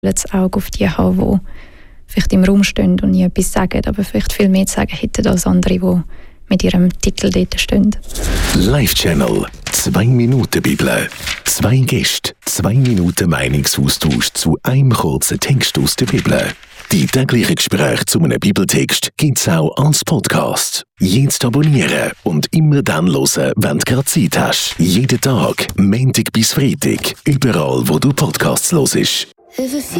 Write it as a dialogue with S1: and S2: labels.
S1: das Auge auf die haben, die vielleicht im Raum stehen und nie etwas sagen, aber vielleicht viel mehr zu sagen hätten als andere, die mit ihrem Titel dort stehen.
S2: Live-Channel 2 Minuten Bibel. 2 Gäste, 2 Minuten Meinungsaustausch zu einem kurzen Text aus der Bibel. Die täglichen Gespräche zu einem Bibeltext gibt es auch als Podcast. Jetzt abonnieren und immer dann hören, wenn du gerade Zeit hast. Jeden Tag, Montag bis Freitag, überall wo du Podcasts hörst.